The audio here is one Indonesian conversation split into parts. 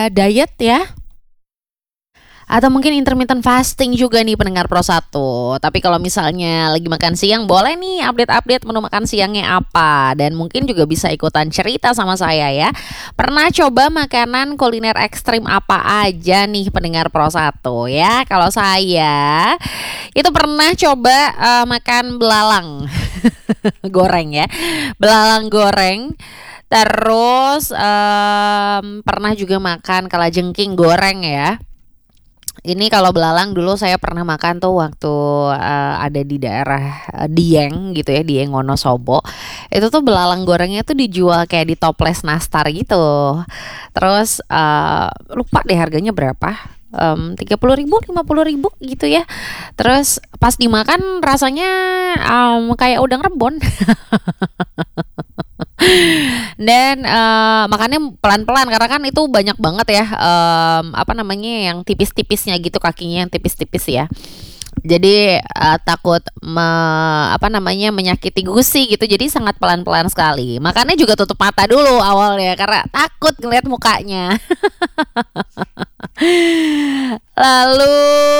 diet ya. Atau mungkin intermittent fasting juga nih pendengar Pro 1. Tapi kalau misalnya lagi makan siang, boleh nih update-update menu makan siangnya apa. Dan mungkin juga bisa ikutan cerita sama saya ya. Pernah coba makanan kuliner ekstrim apa aja nih pendengar Pro 1 ya. Kalau saya itu pernah coba makan belalang goreng ya. Belalang goreng. Terus pernah juga makan kalajengking goreng ya. Ini kalau belalang dulu saya pernah makan tuh waktu ada di daerah Dieng gitu ya, Dieng Wonosobo. Itu tuh belalang gorengnya tuh dijual kayak di toples nastar gitu. Terus lupa deh harganya berapa. 30.000, 50.000 gitu ya. Terus pas dimakan rasanya kayak udang rebon. Dan makannya pelan-pelan karena kan itu banyak banget ya apa namanya yang tipis-tipisnya gitu, kakinya yang tipis-tipis ya. Jadi takut menyakiti gusi gitu. Jadi sangat pelan-pelan sekali. Makannya juga tutup mata dulu awalnya karena takut ngeliat mukanya. Lalu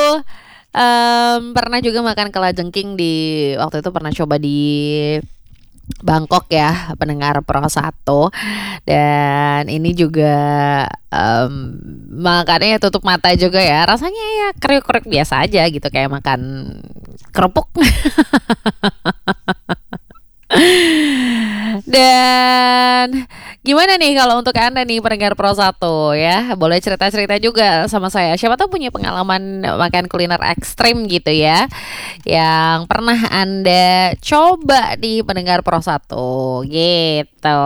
pernah juga makan kalajengking di waktu itu pernah coba di Bangkok ya pendengar Pro 1. Dan ini juga makannya tutup mata juga ya. Rasanya ya kriuk-kriuk biasa aja gitu, kayak makan kerupuk. Dan gimana nih kalau untuk Anda nih pendengar Pro 1 ya, boleh cerita-cerita juga sama saya. Siapa tahu punya pengalaman makan kuliner ekstrim gitu ya, yang pernah Anda coba di pendengar Pro 1 gitu.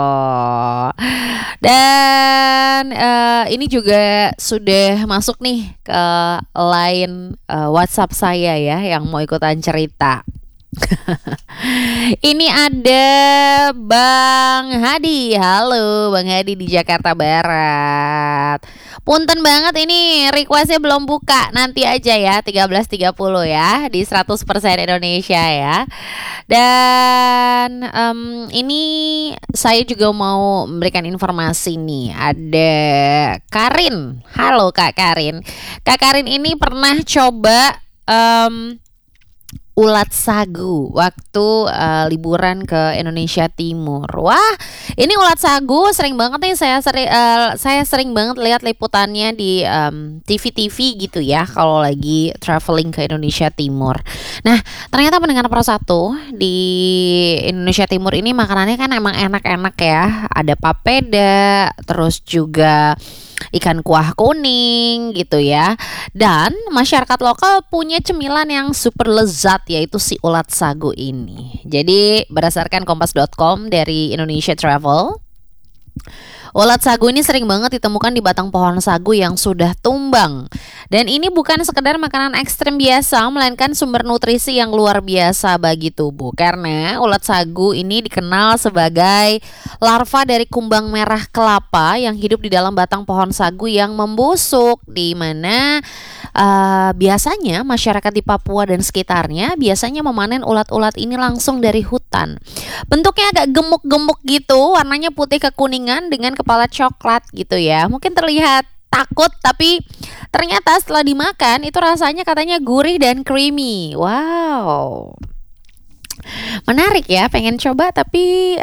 Dan ini juga sudah masuk nih ke line WhatsApp saya ya, yang mau ikutan cerita. Ini ada Bang Hadi. Halo Bang Hadi di Jakarta Barat. Punten banget ini requestnya belum buka. Nanti aja ya 13.30 ya di 100% Indonesia ya. Dan ini saya juga mau memberikan informasi nih. Ada Karin. Halo Kak Karin. Kak Karin ini pernah coba ulat sagu waktu liburan ke Indonesia Timur. Wah, ini ulat sagu sering banget nih saya sering banget lihat liputannya di TV-TV gitu ya kalau lagi traveling ke Indonesia Timur. Nah, ternyata pendengar Pro 1 di Indonesia Timur ini makanannya kan emang enak-enak ya. Ada papeda, terus juga ikan kuah kuning gitu ya. Dan masyarakat lokal punya cemilan yang super lezat, yaitu si ulat sagu ini. Jadi berdasarkan kompas.com dari Indonesia Travel, ulat sagu ini sering banget ditemukan di batang pohon sagu yang sudah tumbang. Dan ini bukan sekedar makanan ekstrem biasa, melainkan sumber nutrisi yang luar biasa bagi tubuh. Karena ulat sagu ini dikenal sebagai larva dari kumbang merah kelapa yang hidup di dalam batang pohon sagu yang membusuk, di mana biasanya masyarakat di Papua dan sekitarnya biasanya memanen ulat-ulat ini langsung dari hutan. Bentuknya agak gemuk-gemuk gitu, warnanya putih kekuningan dengan kepala coklat gitu ya. Mungkin terlihat takut, tapi ternyata setelah dimakan itu rasanya katanya gurih dan creamy. Wow, menarik ya, pengen coba tapi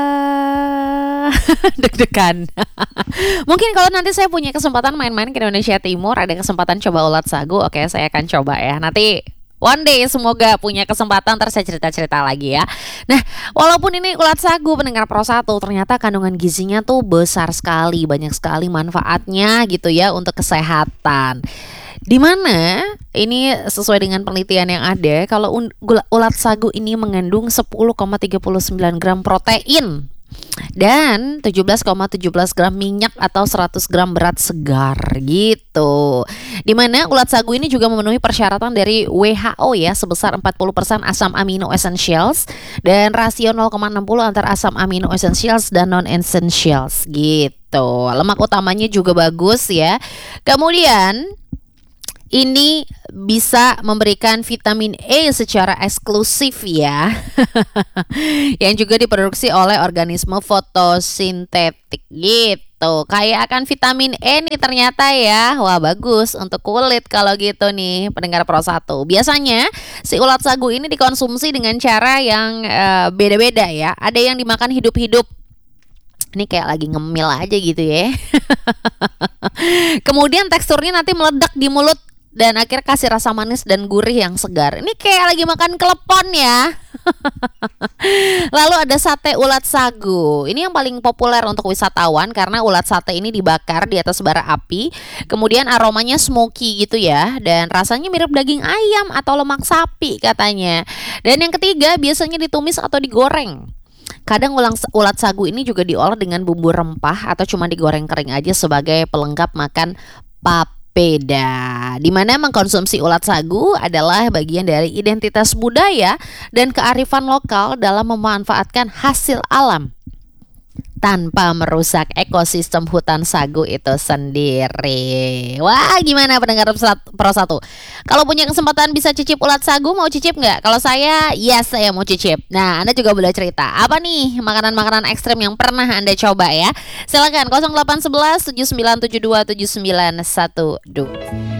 deg-degan. Mungkin kalau nanti saya punya kesempatan main-main ke Indonesia Timur, ada kesempatan coba ulat sagu, oke saya akan coba ya. Nanti one day semoga punya kesempatan, ntar saya cerita-cerita lagi ya. Nah, walaupun ini ulat sagu pendengar Pro 1, ternyata kandungan gizinya tuh besar sekali, banyak sekali manfaatnya gitu ya untuk kesehatan. Dimana ini sesuai dengan penelitian yang ada, kalau ulat sagu ini mengandung 10,39 gram protein dan 17,17 gram minyak atau 100 gram berat segar gitu. Dimana ulat sagu ini juga memenuhi persyaratan dari WHO ya, sebesar 40% asam amino essentials dan rasio 0,60 antara asam amino essentials dan non essentials gitu. Lemak utamanya juga bagus ya. Kemudian ini bisa memberikan vitamin E secara eksklusif ya. Yang juga diproduksi oleh organisme fotosintetik gitu. gitu. Kaya akan vitamin E nih ternyata ya. Wah, bagus untuk kulit kalau gitu nih pendengar Pro 1. Biasanya si ulat sagu ini dikonsumsi dengan cara yang beda-beda ya. Ada yang dimakan hidup-hidup. Ini kayak lagi ngemil aja gitu ya. Kemudian teksturnya nanti meledak di mulut dan akhirnya kasih rasa manis dan gurih yang segar. Ini kayak lagi makan klepon ya. Lalu ada sate ulat sagu. Ini yang paling populer untuk wisatawan karena ulat sate ini dibakar di atas bara api. Kemudian aromanya smoky gitu ya. Dan rasanya mirip daging ayam atau lemak sapi katanya. Dan yang ketiga biasanya ditumis atau digoreng. Kadang ulat sagu ini juga diolah dengan bumbu rempah atau cuma digoreng kering aja sebagai pelengkap makan papeda. Di mana mengkonsumsi ulat sagu adalah bagian dari identitas budaya dan kearifan lokal dalam memanfaatkan hasil alam tanpa merusak ekosistem hutan sagu itu sendiri. Wah, gimana pendengar Pro 1? Kalau punya kesempatan bisa cicip ulat sagu, mau cicip nggak? Kalau saya, yes, saya mau cicip. Nah, Anda juga boleh cerita. Apa nih makanan-makanan ekstrem yang pernah Anda coba ya? Silakan 0811 7972 7912.